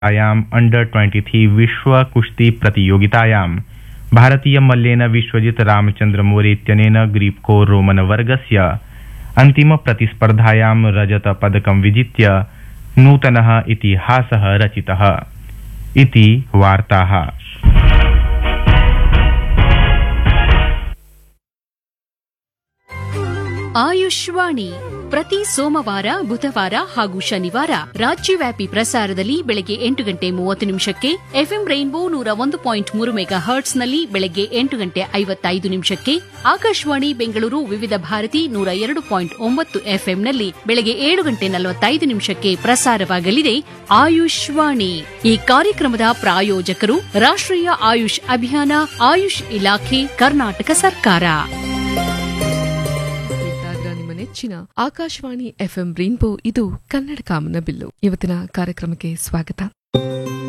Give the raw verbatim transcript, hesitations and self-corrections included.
आयाम अंडर तेईस विश्व कुश्ती प्रतियोगितायां भारतीय मल्लेन विश्वजित रामचंद्र मोरे इत्यनेन ग्रीप्को रोमन वर्गस्य अन्तिम प्रतिस्पर्धायां रजत पदकं विजित्य नूतनः इतिहासः रचितः इति वार्ताः। ಆಯುಷ್ವಾಣಿ ಪ್ರತಿ ಸೋಮವಾರ ಬುಧವಾರ ಹಾಗೂ ಶನಿವಾರ ರಾಜ್ಯವ್ಯಾಪಿ ಪ್ರಸಾರದಲ್ಲಿ ಬೆಳಗ್ಗೆ ಎಂಟು ಗಂಟೆ ಮೂವತ್ತು ನಿಮಿಷಕ್ಕೆ ಎಫ್ಎಂ ರೈನ್ಬೋ ನೂರ ಒಂದು ಪಾಯಿಂಟ್ ಮೂರು ಮೆಗಾ ಹರ್ಟ್ಸ್ನಲ್ಲಿ ಬೆಳಗ್ಗೆ ಎಂಟು ಗಂಟೆ ಐವತ್ತೈದು ನಿಮಿಷಕ್ಕೆ ಆಕಾಶವಾಣಿ ಬೆಂಗಳೂರು ವಿವಿಧ ಭಾರತಿ ನೂರ ಎರಡು ಪಾಯಿಂಟ್ ಒಂಬತ್ತು ಎಫ್ಎಂನಲ್ಲಿ ಬೆಳಗ್ಗೆ ಏಳು ಗಂಟೆ ನಲವತ್ತೈದು ನಿಮಿಷಕ್ಕೆ ಪ್ರಸಾರವಾಗಲಿದೆ ಆಯುಷ್ವಾಣಿ. ಈ ಕಾರ್ಯಕ್ರಮದ ಪ್ರಾಯೋಜಕರು ರಾಷ್ಟ್ರೀಯ ಆಯುಷ್ ಅಭಿಯಾನ, ಆಯುಷ್ ಇಲಾಖೆ, ಕರ್ನಾಟಕ ಸರ್ಕಾರ. ನೆಚ್ಚಿನ ಆಕಾಶವಾಣಿ ಎಫ್ಎಂ ರೈನ್ಬೋ, ಇದು ಕನ್ನಡ ಕಾಮನ ಬಿಲ್ಲು. ಇವತ್ತಿನ ಕಾರ್ಯಕ್ರಮಕ್ಕೆ ಸ್ವಾಗತ.